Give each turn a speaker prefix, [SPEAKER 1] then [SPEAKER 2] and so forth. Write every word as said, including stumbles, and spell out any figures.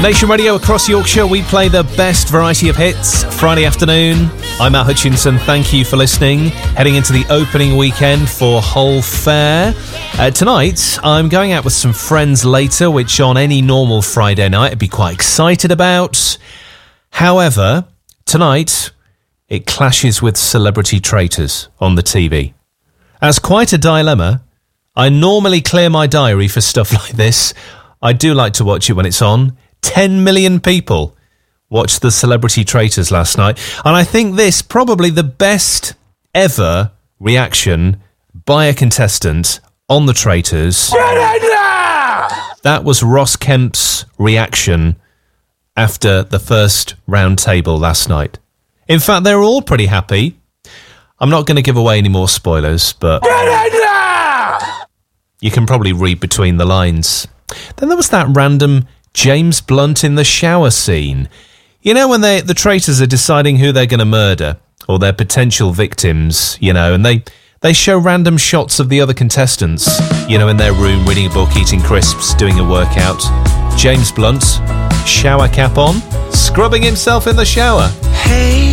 [SPEAKER 1] Nation Radio across Yorkshire, we play the best variety of hits Friday afternoon. I'm Matt Hutchinson, thank you for listening. Heading into the opening weekend for Hull Fair. Uh, tonight, I'm going out with some friends later, which on any normal Friday night I'd be quite excited about. However, tonight, it clashes with Celebrity Traitors on the T V. As quite a dilemma, I normally clear my diary for stuff like this. I do like to watch it when it's on. ten million people watched the Celebrity Traitors last night. And I think this probably the best ever reaction by a contestant on the Traitors. That was Ross Kemp's reaction after the first round table last night. In fact, they were all pretty happy. I'm not going to give away any more spoilers, but you can probably read between the lines. Then there was that random James Blunt in the shower scene. You know, when they the traitors are deciding who they're going to murder, or their potential victims, you know, and they, they show random shots of the other contestants, you know, in their room, reading a book, eating crisps, doing a workout. James Blunt, shower cap on, scrubbing himself in the shower.
[SPEAKER 2] Hey.